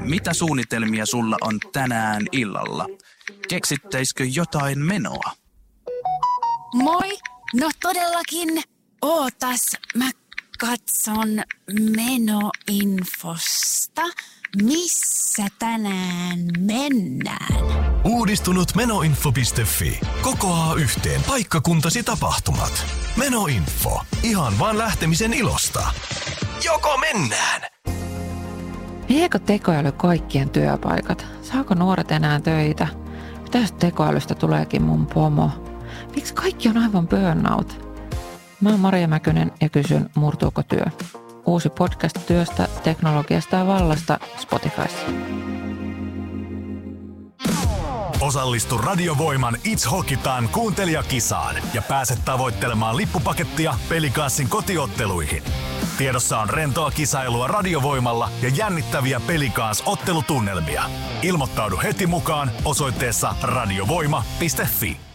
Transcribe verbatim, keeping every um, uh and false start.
Mitä suunnitelmia sulla on tänään illalla? Keksittäisikö jotain menoa? Moi! No todellakin. Ootas, mä katson menoinfosta. Missä tänään mennään? Uudistunut menoinfo piste fi kokoaa yhteen paikkakuntasi tapahtumat. Menoinfo. Ihan vaan lähtemisen ilosta. Joko mennään? Viekö tekoäly kaikkien työpaikat? Saako nuoret enää töitä? Mitä jos tekoälystä tuleekin mun pomo? Miksi kaikki on aivan burnout? Mä oon Maria Mäkynen ja kysyn, murtuuko työ? Uusi podcast työstä, teknologiasta ja vallasta Spotifyssa. Osallistu Radiovoiman It's Hockey Time -kuuntelijakisaan ja pääset tavoittelemaan lippupakettia Pelikanssin kotiotteluihin. Tiedossa on rentoa kisailua Radiovoimalla ja jännittäviä Pelikans-ottelutunnelmia. Ilmoittaudu heti mukaan osoitteessa radiovoima piste fi.